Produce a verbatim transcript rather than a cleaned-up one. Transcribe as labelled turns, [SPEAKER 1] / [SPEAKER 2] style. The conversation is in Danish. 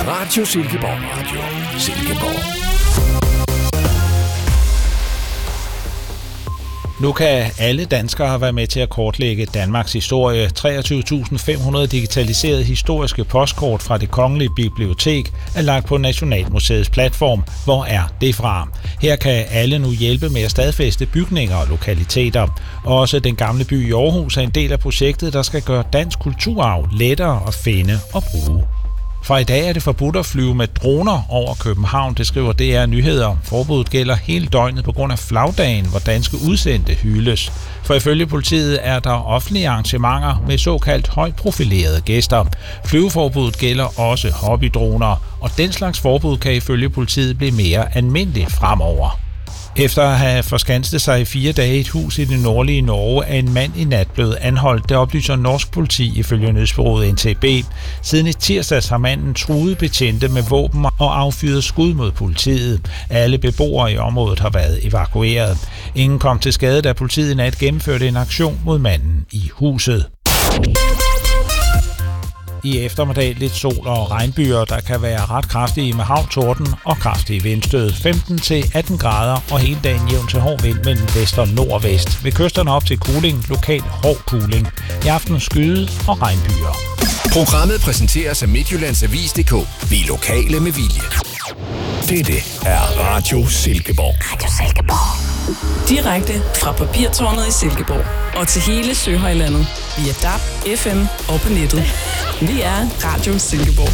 [SPEAKER 1] Radio Silkeborg. Radio Silkeborg.
[SPEAKER 2] Nu kan alle danskere være med til at kortlægge Danmarks historie. treogtyve tusind fem hundrede digitaliserede historiske postkort fra Det Kongelige Bibliotek er lagt på Nationalmuseets platform. Hvor er det fra? Her kan alle nu hjælpe med at stadfæste bygninger og lokaliteter. Også den gamle by i Aarhus er en del af projektet, der skal gøre dansk kulturarv lettere at finde og bruge. Fra i dag er det forbudt at flyve med droner over København, det skriver D R Nyheder. Forbuddet gælder hele døgnet på grund af flagdagen, hvor danske udsendte hyldes. For ifølge politiet er der offentlige arrangementer med såkaldt højt profilerede gæster. Flyveforbuddet gælder også hobbydroner, og den slags forbud kan ifølge politiet blive mere almindeligt fremover. Efter at have forskanstet sig i fire dage i et hus i det nordlige Norge, er en mand i nat blevet anholdt. Det oplyser norsk politi ifølge nyhedsbureauet N T B. Siden i tirsdags har manden truet betjente med våben og affyret skud mod politiet. Alle beboere i området har været evakueret. Ingen kom til skade, da politiet i nat gennemførte en aktion mod manden i huset. I eftermiddag lidt sol og regnbyer, der kan være ret kraftige med hav, torden og kraftige vindstød. femten til atten grader og hele dagen jævn til hård vind mellem vest og nordvest. Ved kysterne op til kuling, lokal hård kuling. I aften skyde og regnbyer.
[SPEAKER 1] Programmet præsenteres af Midtjyllands Avis punktum d k. Vi er lokale med vilje. Dette er Radio Silkeborg.
[SPEAKER 3] Radio Silkeborg. Direkte fra Papirtårnet i Silkeborg og til hele Søhøjlandet via D A B, F M og på nettet. Vi er Radio Silkeborg.